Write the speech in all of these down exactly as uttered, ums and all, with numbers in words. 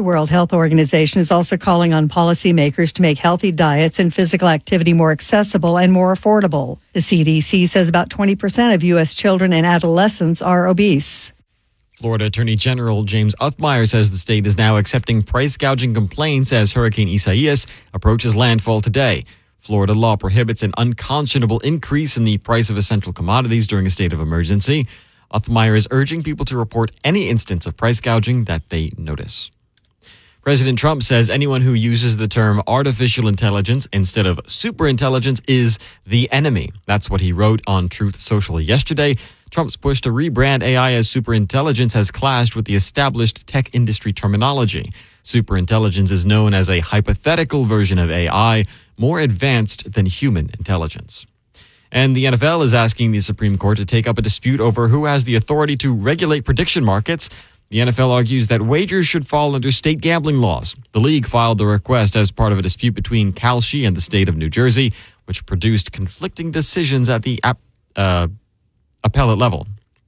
The World Health Organization is also calling on policymakers to make healthy diets and physical activity more accessible and more affordable. The C D C says about twenty percent of U S children and adolescents are obese. Florida Attorney General James Uthmeier says the state is now accepting price gouging complaints as Hurricane Isaias approaches landfall today. Florida law prohibits an unconscionable increase in the price of essential commodities during a state of emergency. Uthmeier is urging people to report any instance of price gouging that they notice. President Trump says anyone who uses the term artificial intelligence instead of superintelligence is the enemy. That's what he wrote on Truth Social yesterday. Trump's push to rebrand A I as superintelligence has clashed with the established tech industry terminology. Superintelligence is known as a hypothetical version of A I, more advanced than human intelligence. And the N F L is asking the Supreme Court to take up a dispute over who has the authority to regulate prediction markets. The N F L argues that wagers should fall under state gambling laws. The league filed the request as part of a dispute between Kalshi and the state of New Jersey, which produced conflicting decisions at the uh, appellate level.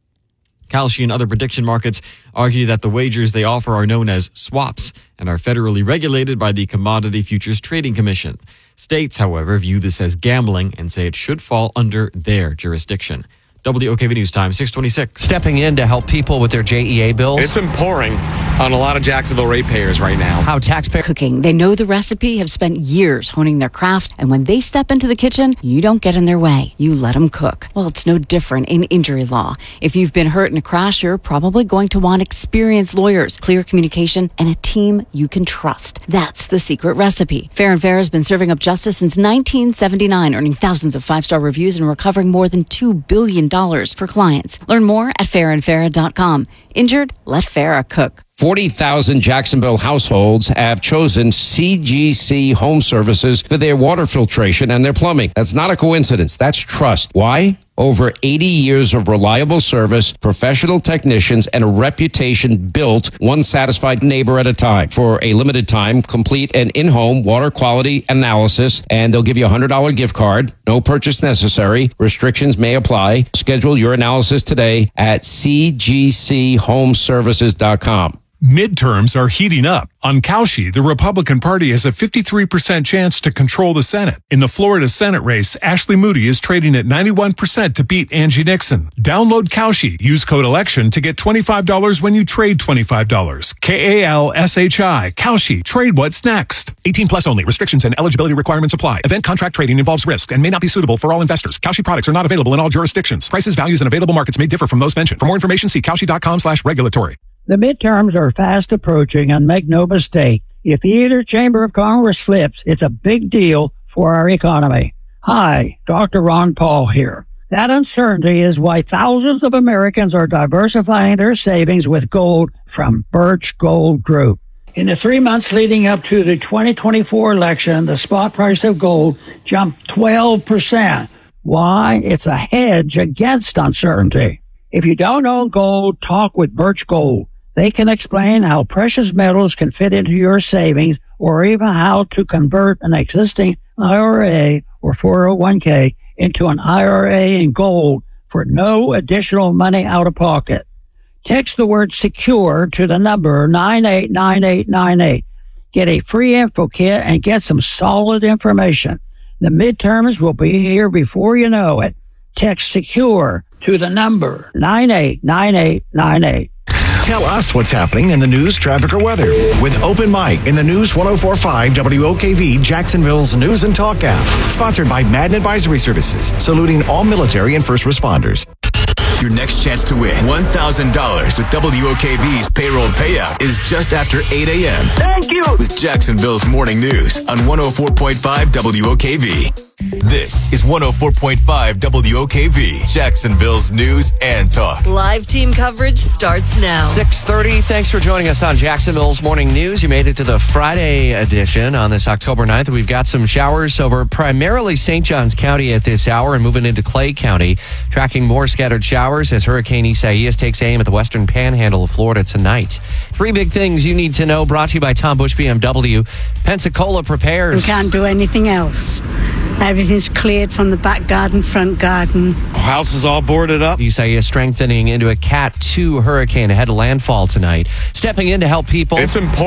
Kalshi and other prediction markets argue that the wagers they offer are known as swaps and are federally regulated by the Commodity Futures Trading Commission. States, however, view this as gambling and say it should fall under their jurisdiction. W O K V News Time, six twenty-six. Stepping in to help people with their J E A bills. It's been pouring on a lot of Jacksonville ratepayers right now. How taxpayers cooking. They know the recipe, have spent years honing their craft, and when they step into the kitchen, you don't get in their way. You let them cook. Well, it's no different in injury law. If you've been hurt in a crash, you're probably going to want experienced lawyers, clear communication, and a team you can trust. That's the secret recipe. Fair and Fair has been serving up justice since nineteen seventy-nine, earning thousands of five-star reviews and recovering more than two billion dollars for clients. Learn more at fair and farah dot com. Injured? Let Farah cook. forty thousand Jacksonville households have chosen C G C Home Services for their water filtration and their plumbing. That's not a coincidence. That's trust. Why? Over eighty years of reliable service, professional technicians, and a reputation built one satisfied neighbor at a time. For a limited time, complete an in-home water quality analysis, and they'll give you a one hundred dollars gift card. No purchase necessary. Restrictions may apply. Schedule your analysis today at c g c home services dot com. Midterms are heating up. On Kalshi, the Republican Party has a fifty-three percent chance to control the Senate. In the Florida Senate race, Ashley Moody is trading at ninety-one percent to beat Angie Nixon. Download Kalshi. Use code ELECTION to get twenty-five dollars when you trade twenty-five dollars. K A L S H I. Kalshi. Trade what's next. eighteen plus only. Restrictions and eligibility requirements apply. Event contract trading involves risk and may not be suitable for all investors. Kalshi products are not available in all jurisdictions. Prices, values, and available markets may differ from those mentioned. For more information, see kalshi dot com slash regulatory. The midterms are fast approaching, and make no mistake, if either chamber of Congress flips, it's a big deal for our economy. Hi, Doctor Ron Paul here. That uncertainty is why thousands of Americans are diversifying their savings with gold from Birch Gold Group. In the three months leading up to the twenty twenty-four election, the spot price of gold jumped twelve percent. Why? It's a hedge against uncertainty. If you don't own gold, talk with Birch Gold. They can explain how precious metals can fit into your savings, or even how to convert an existing I R A or four oh one k into an I R A in gold for no additional money out of pocket. Text the word SECURE to the number nine eight nine eight nine eight. Get a free info kit and get some solid information. The midterms will be here before you know it. Text SECURE to the number nine eight nine eight nine eight. Tell us what's happening in the news, traffic, or weather with Open Mic in the News one oh four point five W O K V, Jacksonville's news and talk app. Sponsored by Madden Advisory Services, saluting all military and first responders. Your next chance to win one thousand dollars with W O K V's payroll payout is just after eight a.m. Thank you! With Jacksonville's morning news on one oh four point five W O K V. This is one oh four point five W O K V, Jacksonville's news and talk. Live team coverage starts now. six thirty. Thanks for joining us on Jacksonville's Morning News. You made it to the Friday edition on this October ninth. We've got some showers over primarily Saint Johns County at this hour and moving into Clay County. Tracking more scattered showers as Hurricane Isaias takes aim at the western panhandle of Florida tonight. Three big things you need to know, brought to you by Tom Bush B M W. Pensacola prepares. We can't do anything else. Everything's cleared from the back garden, front garden. House is all boarded up. Isaias strengthening into a Cat two hurricane ahead of landfall tonight. Stepping in to help people. It's been pouring.